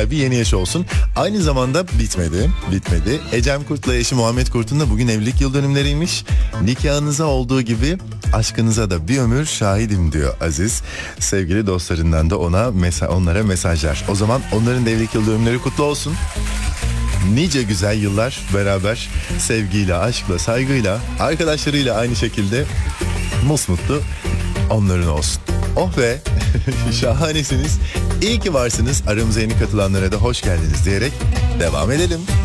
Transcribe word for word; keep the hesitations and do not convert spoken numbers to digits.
sahibi yeni yaşı olsun. Aynı zamanda bitmedi, bitmedi. Ecem Kurt'la eşi Muhammed Kurt'un da bugün evlilik yıl dönümleriymiş. Nikahınıza olduğu gibi aşkınıza da bir ömür şahidim diyor Aziz. Sevgili dostlarından da ona mesa- onlara mesajlar. O zaman onların da evlilik yıl dönümleri kutlu olsun. Nice güzel yıllar beraber sevgiyle, aşkla, saygıyla, arkadaşlarıyla aynı şekilde musmutlu onların olsun. Oh be, şahanesiniz. İyi ki varsınız. Aramıza yeni katılanlara da hoş geldiniz diyerek devam edelim.